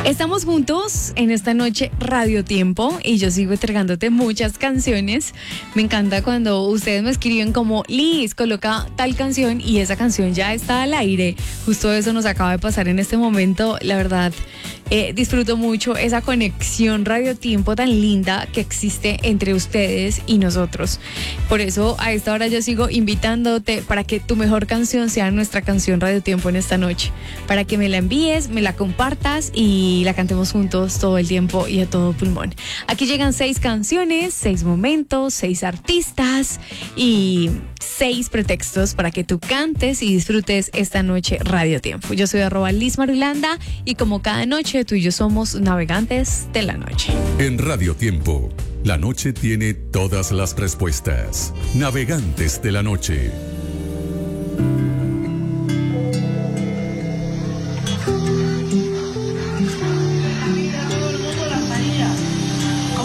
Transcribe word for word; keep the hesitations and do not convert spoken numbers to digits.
Estamos juntos en esta noche Radio Tiempo y yo sigo entregándote muchas canciones. Me encanta cuando ustedes me escriben como Liz, coloca tal canción y esa canción ya está al aire. Justo eso nos acaba de pasar en este momento. La verdad, eh, disfruto mucho esa conexión Radio Tiempo tan linda que existe entre ustedes y nosotros. Por eso a esta hora yo sigo invitándote para que tu mejor canción sea nuestra canción Radio Tiempo en esta noche. Para que me la envíes, me la compartas y y la cantemos juntos todo el tiempo y a todo pulmón. Aquí llegan seis canciones, seis momentos, seis artistas y seis pretextos para que tú cantes y disfrutes esta noche Radio Tiempo. Yo soy arroba Liz Marulanda y como cada noche tú y yo somos navegantes de la noche. En Radio Tiempo, la noche tiene todas las respuestas. Navegantes de la noche.